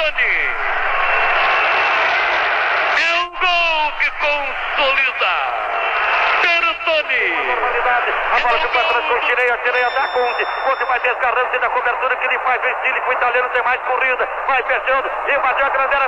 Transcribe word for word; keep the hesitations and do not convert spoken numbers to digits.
Bertoni. É um gol que consolida. Bertoni. Normalidade. A bola ficou atrás com o Chireia. Chireia dá Conte. Conte vai desgarrando-se da cobertura que ele faz. Vem Cílico, o italiano tem mais corrida. Vai fechando. Invadiu a grande área.